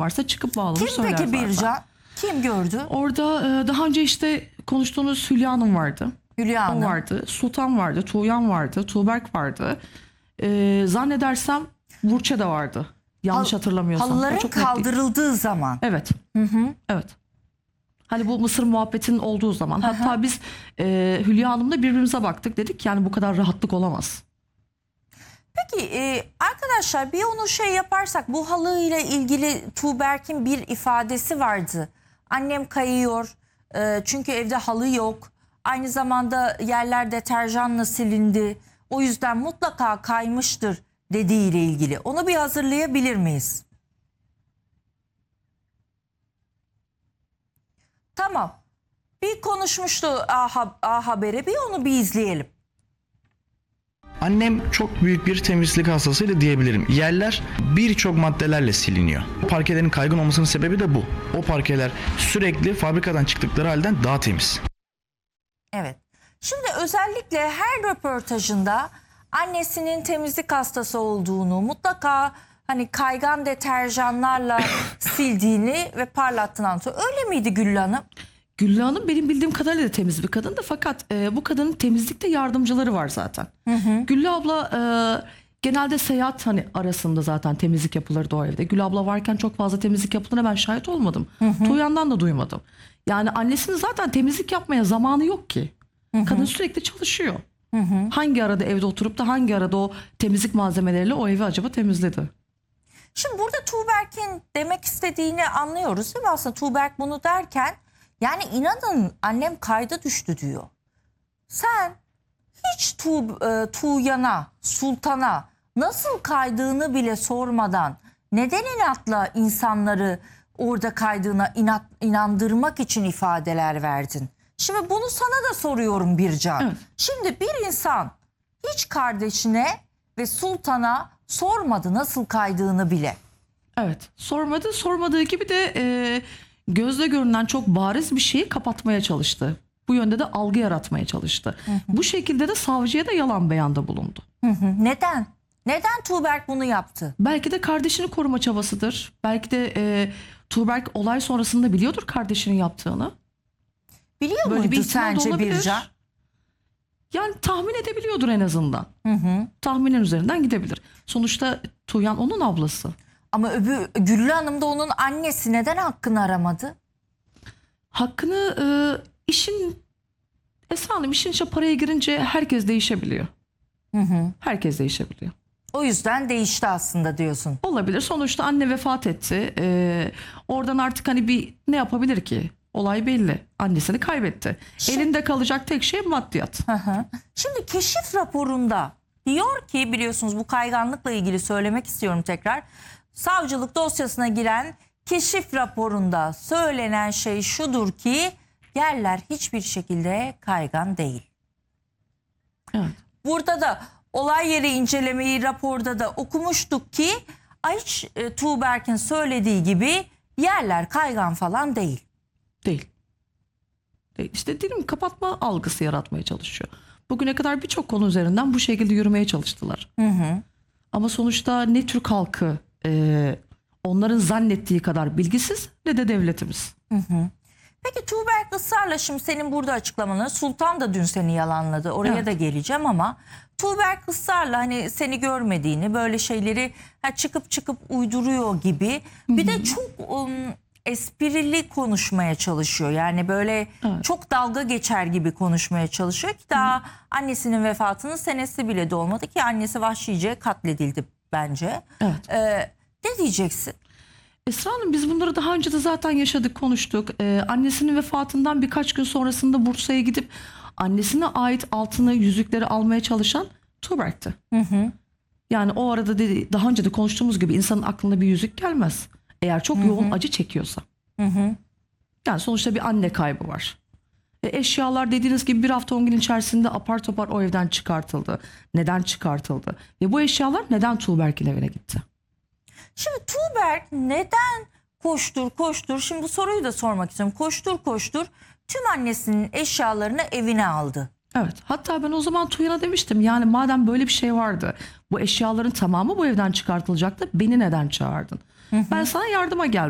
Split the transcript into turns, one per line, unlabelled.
varsa çıkıp bağlanır
Kim
söyler
peki
zaten.
Bircan? Kim gördü?
Orada daha önce işte konuştuğunuz Hülya Hanım vardı.
Hülya Hanım.
O vardı. Sultan vardı. Tuğyan vardı. Tuğberk vardı. Zannedersem Burçe de vardı. Yanlış hatırlamıyorsam. O
Halıların
çok net değil.
kaldırıldığı zaman.
Evet. Evet. Hani bu mısır muhabbetinin olduğu zaman. Hatta biz Hülya Hanım'la birbirimize baktık. Dedik yani bu kadar rahatlık olamaz.
Peki arkadaşlar bir onu şey yaparsak, bu halıyla ilgili Tuğberk'in bir ifadesi vardı. Annem kayıyor çünkü evde halı yok. Aynı zamanda yerler deterjanla silindi. O yüzden mutlaka kaymıştır dediğiyle ilgili. Onu bir hazırlayabilir miyiz? Tamam. Bir konuşmuştu A Haber'e, bir onu bir izleyelim.
Annem çok büyük bir temizlik hastasıydı diyebilirim. Yerler birçok maddelerle siliniyor. Parkelerin kaygan olmasının sebebi de bu. O parkeler sürekli fabrikadan çıktıkları halden daha temiz.
Evet. Şimdi özellikle her röportajında annesinin temizlik hastası olduğunu, mutlaka hani kaygan deterjanlarla sildiğini ve parlattığını anlatıyor. Öyle miydi Güllü Hanım?
Güllü Hanım benim bildiğim kadarıyla da temiz bir kadındı. Fakat bu kadının temizlikte yardımcıları var zaten. Güllü abla genelde seyahat hani arasında zaten temizlik yapılırdı o evde. Güllü abla varken çok fazla temizlik yapıldığına ben şahit olmadım. Tuğyan'dan da duymadım. Yani annesinin zaten temizlik yapmaya zamanı yok ki. Kadın sürekli çalışıyor. Hangi arada evde oturup da hangi arada o temizlik malzemeleriyle o evi acaba temizledi?
Şimdi burada Tuğberk'in demek istediğini anlıyoruz değil mi? Aslında Tuğberk bunu derken yani inanın annem kayda düştü diyor. Sen hiç Tuğyan'a, Sultan'a nasıl kaydığını bile sormadan neden inatla insanları orada kaydığına inandırmak için ifadeler verdin? Şimdi bunu sana da soruyorum Bircan.
Evet.
Şimdi bir insan hiç kardeşine ve Sultan'a sormadı nasıl kaydığını bile.
Evet, sormadı. Sormadığı gibi de gözle görünen çok bariz bir şeyi kapatmaya çalıştı. Bu yönde de algı yaratmaya çalıştı. Bu şekilde de savcıya da yalan beyanda bulundu.
Neden? Neden Tuğberk bunu yaptı?
Belki de kardeşini koruma çabasıdır. Belki de Tuğberk olay sonrasında biliyordur kardeşinin yaptığını.
Biliyor
Böyle bir
muydu
ihtimal de
sence
olabilir.
Bircan?
Yani tahmin edebiliyordur en azından. Tahminin üzerinden gidebilir. Sonuçta Tuğyan onun ablası.
Ama Güllü Hanım da onun annesi, neden hakkını aramadı?
Hakkını Esra Hanım işin içine paraya girince herkes değişebiliyor. Herkes değişebiliyor.
O yüzden değişti aslında diyorsun.
Olabilir. Sonuçta anne vefat etti. Oradan artık hani bir ne yapabilir ki? Olay belli. Annesini kaybetti. Elinde kalacak tek şey maddiyat.
Şimdi keşif raporunda diyor ki, biliyorsunuz bu kayganlıkla ilgili söylemek istiyorum tekrar. Savcılık dosyasına giren keşif raporunda söylenen şey şudur ki yerler hiçbir şekilde kaygan değil.
Evet.
Burada da olay yeri incelemeyi raporda da okumuştuk ki Ayç Tuğberk'in söylediği gibi yerler kaygan falan değil.
Değil. İşte dedim, kapatma algısı yaratmaya çalışıyor. Bugüne kadar birçok konu üzerinden bu şekilde yürümeye çalıştılar. Ama sonuçta ne Türk halkı onların zannettiği kadar bilgisiz ne de devletimiz.
Peki Tuğberk ısrarla, şimdi senin burada açıklamaları, Sultan da dün seni yalanladı, oraya
Evet.
da geleceğim ama Tuğberk ısrarla hani seni görmediğini, böyle şeyleri çıkıp uyduruyor gibi, bir de çok esprili konuşmaya çalışıyor. Yani böyle çok dalga geçer gibi konuşmaya çalışıyor ki daha annesinin vefatının senesi bile dolmadı ki annesi vahşice katledildi bence.
Evet.
Ne diyeceksin?
Esra Hanım, biz bunları daha önce de zaten yaşadık, konuştuk. Annesinin vefatından birkaç gün sonrasında Bursa'ya gidip annesine ait altını, yüzükleri almaya çalışan Tuğberk'ti. Yani o arada daha önce de konuştuğumuz gibi insanın aklına bir yüzük gelmez. Eğer çok yoğun acı çekiyorsa. Yani sonuçta bir anne kaybı var. Eşyalar dediğiniz gibi bir hafta 10 gün içerisinde apar topar o evden çıkartıldı. Neden çıkartıldı? Ve bu eşyalar neden Tuğberk'in evine gitti?
Şimdi Tuğberk neden koştur, şimdi bu soruyu da sormak istiyorum. Koştur tüm annesinin eşyalarını evine aldı.
Evet, hatta ben o zaman Tuğyan'a demiştim, yani madem böyle bir şey vardı, bu eşyaların tamamı bu evden çıkartılacaktı, beni neden çağırdın? Ben sana yardıma geldim.